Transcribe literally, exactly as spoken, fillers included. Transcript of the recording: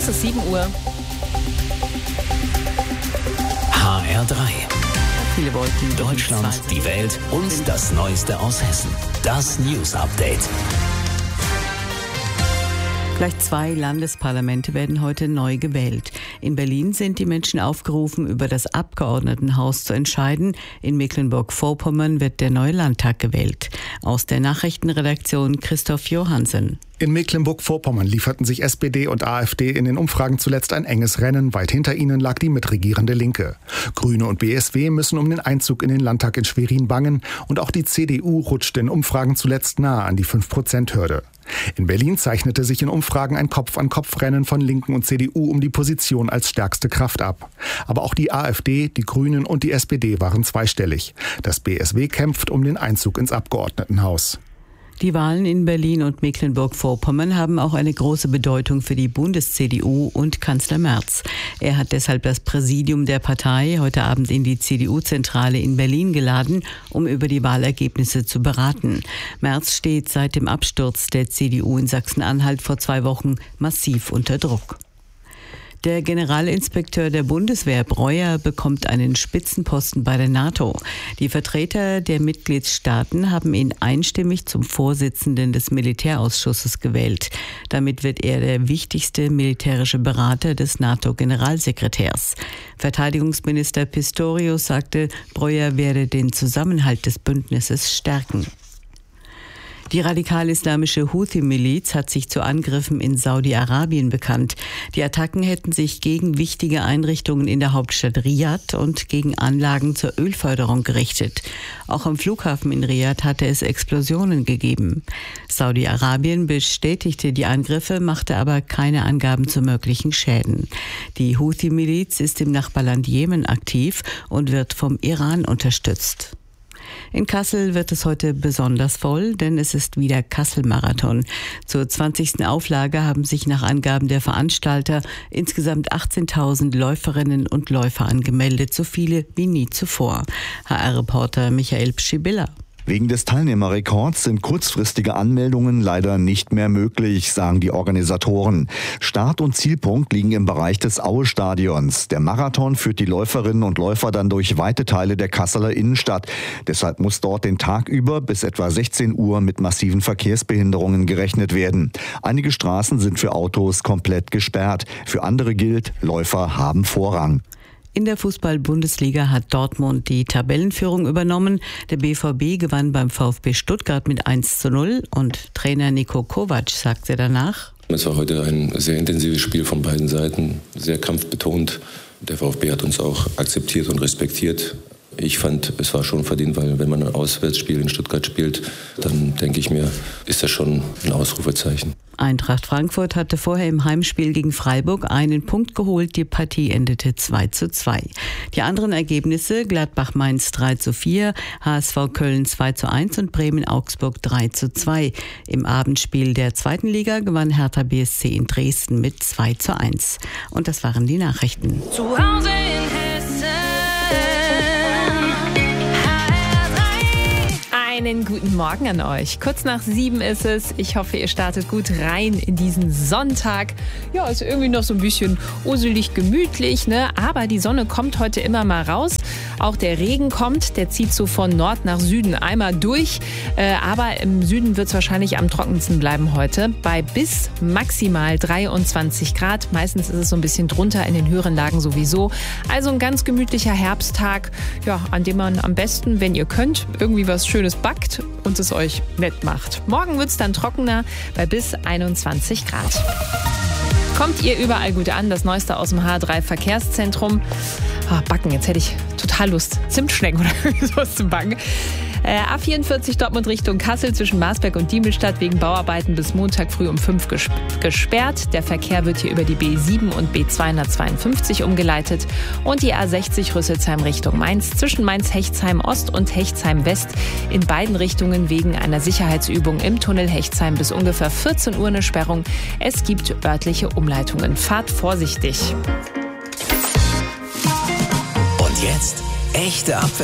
Es ist sieben Uhr. H R drei. Viele Wolken. Deutschland, die Welt und das Neueste aus Hessen. Das News Update. Gleich zwei Landesparlamente werden heute neu gewählt. In Berlin sind die Menschen aufgerufen, über das Abgeordnetenhaus zu entscheiden. In Mecklenburg-Vorpommern wird der neue Landtag gewählt. Aus der Nachrichtenredaktion Christoph Johansen. In Mecklenburg-Vorpommern lieferten sich S P D und AfD in den Umfragen zuletzt ein enges Rennen. Weit hinter ihnen lag die mitregierende Linke. Grüne und B S W müssen um den Einzug in den Landtag in Schwerin bangen. Und auch die C D U rutschte in Umfragen zuletzt nahe an die fünf Prozent Hürde. In Berlin zeichnete sich in Umfragen ein Kopf-an-Kopf-Rennen von Linken und C D U um die Position als stärkste Kraft ab. Aber auch die AfD, die Grünen und die S P D waren zweistellig. Das B S W kämpft um den Einzug ins Abgeordnetenhaus. Die Wahlen in Berlin und Mecklenburg-Vorpommern haben auch eine große Bedeutung für die Bundes-C D U und Kanzler Merz. Er hat deshalb das Präsidium der Partei heute Abend in die C D U-Zentrale in Berlin geladen, um über die Wahlergebnisse zu beraten. Merz steht seit dem Absturz der C D U in Sachsen-Anhalt vor zwei Wochen massiv unter Druck. Der Generalinspekteur der Bundeswehr, Breuer, bekommt einen Spitzenposten bei der NATO. Die Vertreter der Mitgliedstaaten haben ihn einstimmig zum Vorsitzenden des Militärausschusses gewählt. Damit wird er der wichtigste militärische Berater des NATO-Generalsekretärs. Verteidigungsminister Pistorius sagte, Breuer werde den Zusammenhalt des Bündnisses stärken. Die radikal-islamische Houthi-Miliz hat sich zu Angriffen in Saudi-Arabien bekannt. Die Attacken hätten sich gegen wichtige Einrichtungen in der Hauptstadt Riad und gegen Anlagen zur Ölförderung gerichtet. Auch am Flughafen in Riad hatte es Explosionen gegeben. Saudi-Arabien bestätigte die Angriffe, machte aber keine Angaben zu möglichen Schäden. Die Houthi-Miliz ist im Nachbarland Jemen aktiv und wird vom Iran unterstützt. In Kassel wird es heute besonders voll, denn es ist wieder Kassel-Marathon. Zur zwanzigsten Auflage haben sich nach Angaben der Veranstalter insgesamt achtzehntausend Läuferinnen und Läufer angemeldet, so viele wie nie zuvor. H R-Reporter Michael Pschibilla. Wegen des Teilnehmerrekords sind kurzfristige Anmeldungen leider nicht mehr möglich, sagen die Organisatoren. Start- und Zielpunkt liegen im Bereich des Aue-Stadions. Der Marathon führt die Läuferinnen und Läufer dann durch weite Teile der Kasseler Innenstadt. Deshalb muss dort den Tag über bis etwa sechzehn Uhr mit massiven Verkehrsbehinderungen gerechnet werden. Einige Straßen sind für Autos komplett gesperrt. Für andere gilt, Läufer haben Vorrang. In der Fußball-Bundesliga hat Dortmund die Tabellenführung übernommen. Der B V B gewann beim VfB Stuttgart mit eins zu null und Trainer Niko Kovac sagte danach: Es war heute ein sehr intensives Spiel von beiden Seiten, sehr kampfbetont. Der VfB hat uns auch akzeptiert und respektiert. Ich fand, es war schon verdient, weil wenn man ein Auswärtsspiel in Stuttgart spielt, dann denke ich mir, ist das schon ein Ausrufezeichen. Eintracht Frankfurt hatte vorher im Heimspiel gegen Freiburg einen Punkt geholt. Die Partie endete zwei zu zwei. Die anderen Ergebnisse: Gladbach-Mainz drei zu vier, H S V Köln zwei zu eins und Bremen-Augsburg drei zu zwei. Im Abendspiel der zweiten Liga gewann Hertha B S C in Dresden mit zwei zu eins. Und das waren die Nachrichten. Zu Hause in Hessen. Einen guten Morgen an euch. Kurz nach sieben ist es. Ich hoffe, ihr startet gut rein in diesen Sonntag. Ja, ist irgendwie noch so ein bisschen uselig gemütlich, ne? Aber die Sonne kommt heute immer mal raus. Auch der Regen kommt. Der zieht so von Nord nach Süden einmal durch. Äh, aber im Süden wird es wahrscheinlich am trockensten bleiben heute. Bei bis maximal dreiundzwanzig Grad. Meistens ist es so ein bisschen drunter in den höheren Lagen sowieso. Also ein ganz gemütlicher Herbsttag, ja, an dem man am besten, wenn ihr könnt, irgendwie was Schönes backt und es euch nett macht. Morgen wird es dann trockener bei bis einundzwanzig Grad. Kommt ihr überall gut an, das Neueste aus dem H drei Verkehrszentrum. Ah, backen, jetzt hätte ich total Lust, Zimtschnecken oder sowas zu backen. Äh, A vierundvierzig Dortmund Richtung Kassel zwischen Marsberg und Diemelstadt wegen Bauarbeiten bis Montag früh um fünf ges- gesperrt. Der Verkehr wird hier über die B sieben und B zweihundertzweiundfünfzig umgeleitet. Und die A sechzig Rüsselsheim Richtung Mainz zwischen Mainz-Hechtsheim Ost und Hechtsheim West in beiden Richtungen wegen einer Sicherheitsübung im Tunnel Hechtsheim bis ungefähr vierzehn Uhr eine Sperrung. Es gibt örtliche Umleitungen. Fahrt vorsichtig. Und jetzt echte Abwechslung.